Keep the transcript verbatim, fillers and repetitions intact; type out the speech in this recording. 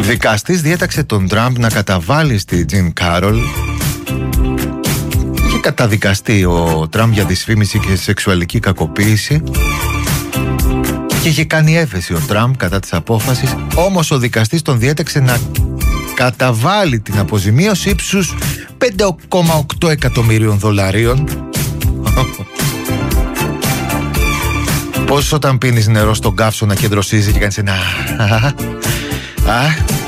Δικαστής διέταξε τον Τραμπ να καταβάλει στη Τζιν Κάρολ. Είχε καταδικαστεί ο Τραμπ για δυσφήμιση και σεξουαλική κακοποίηση και είχε κάνει έφεση ο Τραμπ κατά της απόφασης. Όμως ο δικαστής τον διέταξε να καταβάλει την αποζημίωση ύψους πέντε κόμμα οκτώ εκατομμυρίων δολαρίων. Πώς όταν πίνεις νερό στον καύσωνα και δροσίζει και κάνεις ένα... Α,